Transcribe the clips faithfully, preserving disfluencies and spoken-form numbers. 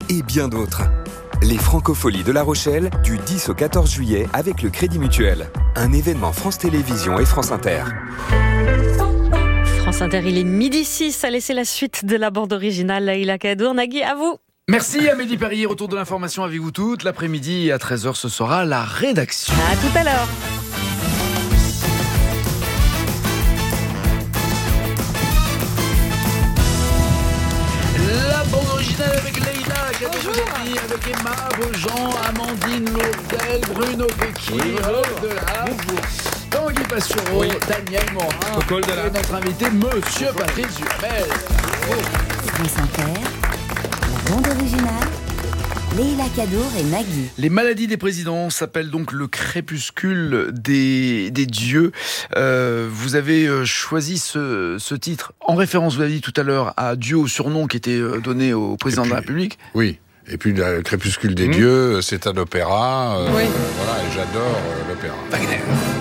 et bien d'autres. Les Francopholies de La Rochelle, du dix au quatorze juillet avec le Crédit Mutuel. Un événement France Télévisions et France Inter. France Inter, il est midi six. Allez, c'est la suite de la bande originale. Laïla Kadour, Nagui, à vous. Merci Amélie Perrier, retour de l'information avec vous toute l'après-midi à treize heures, ce sera la rédaction. À tout à l'heure. La bande originale avec Leïla Kadour, avec Emma Beaujean, Amandine Laudel, Bruno Pecchi, Paul Delahre, Tanguy Passureau, oui. Daniel Morin et notre invité Monsieur Patrice Duhamel. France Inter, la bande originale, Leïla Kadour et Nagui. Les maladies des présidents s'appellent donc le crépuscule des, des dieux. Euh, vous avez choisi ce, ce titre en référence, vous l'avez dit tout à l'heure, à Dieu au surnom qui était donné au président puis, de la République. Oui. Et puis le crépuscule des mmh. dieux, c'est un opéra. Euh, oui. Voilà, et j'adore euh, l'opéra. Wagner.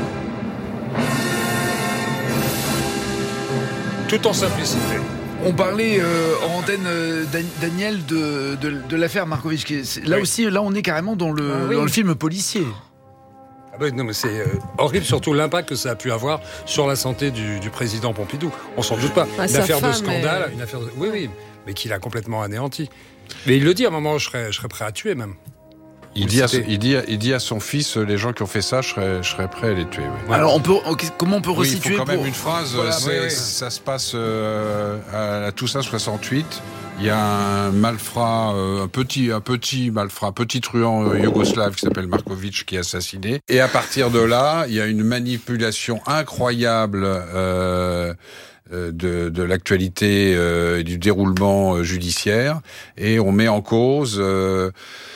Tout en simplicité. On parlait euh, en antenne, euh, Daniel, de, de, de l'affaire Markovitch. Qui est, là oui. aussi, là on est carrément dans le, ah, oui. dans le film policier. Ah ben non, mais c'est euh, horrible, surtout l'impact que ça a pu avoir sur la santé du, du président Pompidou. On s'en doute pas. Ah, une affaire femme, de scandale, mais... une affaire de... Oui, oui, mais qu'il a complètement anéanti. Mais il le dit à un moment, je serais, je serais prêt à tuer même. Il dit, à, il, dit à, il dit à son fils, les gens qui ont fait ça, je serais, je serais prêt à les tuer. Oui. Alors, on peut, comment on peut oui, resituer il faut quand pour... même une phrase. Voilà, c'est, oui, oui. Ça se passe euh, à la Toussaint soixante-huit. Il y a un malfrat, euh, un petit, un petit malfrat, un petit truand euh, yougoslave qui s'appelle Markovitch qui est assassiné. Et à partir de là, il y a une manipulation incroyable. Euh, De, de l'actualité euh, et du déroulement euh, judiciaire, et on met en cause euh,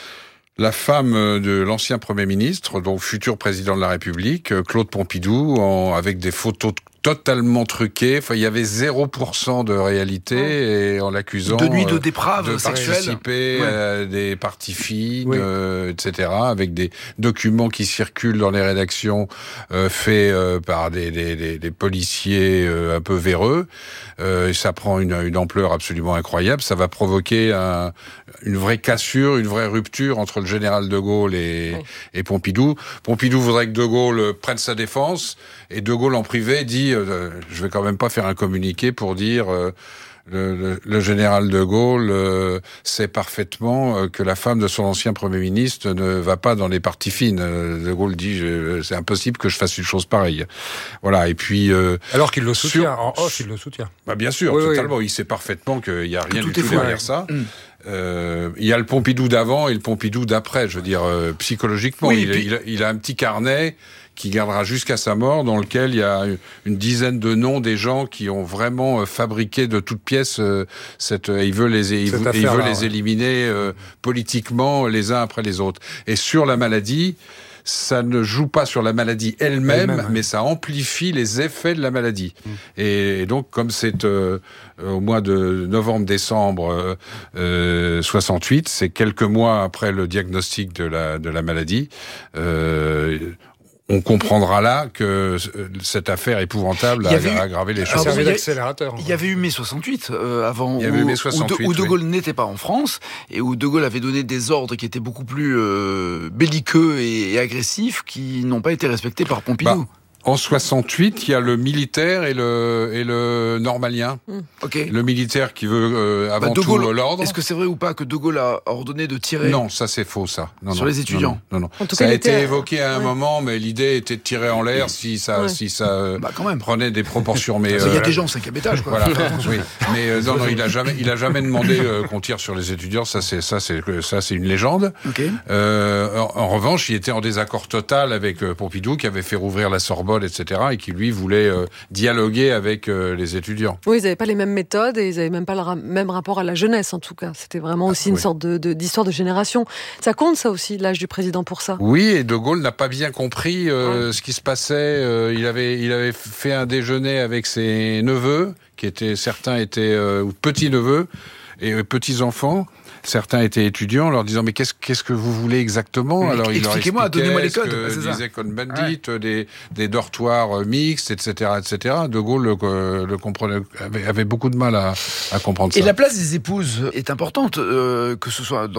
la femme de l'ancien Premier ministre, donc futur président de la République, Claude Pompidou, en, avec des photos totalement truquées. Enfin, il y avait zéro pour cent de réalité, oh. et en l'accusant de nuit de déprave de sexuelle, participer ouais. à des parties fines, oui. euh, et cetera, avec des documents qui circulent dans les rédactions euh, faits euh, par des, des, des, des policiers euh, un peu véreux. Euh, et ça prend une, une ampleur absolument incroyable. Ça va provoquer un, une vraie cassure, une vraie rupture entre le général de Gaulle et, oui. et Pompidou. Pompidou voudrait que de Gaulle prenne sa défense, et de Gaulle en privé dit euh, je vais quand même pas faire un communiqué pour dire euh, le, le, le général de Gaulle euh, sait parfaitement euh, que la femme de son ancien Premier ministre ne va pas dans les parties fines. Euh, de Gaulle dit je, c'est impossible que je fasse une chose pareille. Voilà. Et puis euh, alors qu'il le soutient sur, en off, il le soutient. Bah bien sûr, oui, totalement. Oui. Il sait parfaitement qu'il y a rien tout du tout derrière ça. Mmh. Euh, il y a le Pompidou d'avant et le Pompidou d'après. Je veux dire euh, psychologiquement, oui, il, puis... il, a, il a un petit carnet qui gardera jusqu'à sa mort, dans lequel il y a une dizaine de noms des gens qui ont vraiment fabriqué de toutes pièces euh, cette. Il veut les, il veut, il veut les ouais. éliminer euh, politiquement les uns après les autres. Et sur la maladie, ça ne joue pas sur la maladie elle-même, elle-même mais ouais. ça amplifie les effets de la maladie. Mmh. Et, et donc, comme c'est euh, au mois de novembre-décembre euh, soixante-huit, c'est quelques mois après le diagnostic de la de la maladie. Euh, On comprendra là que cette affaire épouvantable a, a aggravé les choses. Il y, y avait eu mai soixante-huit euh, avant, il y avait où, mai soixante-huit, où, de, où De Gaulle oui. n'était pas en France, et où De Gaulle avait donné des ordres qui étaient beaucoup plus euh, belliqueux et, et agressifs, qui n'ont pas été respectés par Pompidou. Bah. En soixante-huit, il y a le militaire et le, et le normalien. Mmh. Okay. Le militaire qui veut euh, avant bah, de tout Gaulle, l'ordre. Est-ce que c'est vrai ou pas que De Gaulle a ordonné de tirer ? Non, ça c'est faux, ça. Non, sur non, les étudiants. Non, non. non. En tout ça cas, a été était... évoqué à un ouais. moment, mais l'idée était de tirer en l'air si ça, ouais. si ça euh, bah, quand même. prenait des proportions. Mais il euh, y a euh, des gens au cinquième étage, quoi. Voilà. oui. Mais euh, non, non, il a jamais, il a jamais demandé euh, qu'on tire sur les étudiants. Ça, c'est ça, c'est ça, c'est une légende. Okay. Euh, en, en revanche, il était en désaccord total avec euh, Pompidou, qui avait fait rouvrir la Sorbonne, et cetera, et qui lui voulait Euh, dialoguer avec euh, les étudiants. Oui, ils n'avaient pas les mêmes méthodes et ils n'avaient même pas le ra- même rapport à la jeunesse, en tout cas. C'était vraiment aussi ah, une oui. sorte de, de, d'histoire de génération. Ça compte, ça aussi, l'âge du président pour ça. Oui, et De Gaulle n'a pas bien compris euh, ouais. ce qui se passait. Euh, il avait, il avait fait un déjeuner avec ses neveux, qui étaient, certains étaient euh, petits-neveux et euh, petits-enfants. Certains étaient étudiants, en leur disant mais qu'est-ce qu'est-ce que vous voulez exactement ? Mais alors il leur expliquez-moi, donnez-moi les codes. Que c'est disait ça. Cohn-Bendit, ouais. des des dortoirs mixtes, et cetera, et cetera. De Gaulle le, le comprenait, avait, avait beaucoup de mal à, à comprendre Et ça. la place des épouses est importante, euh, que ce soit dans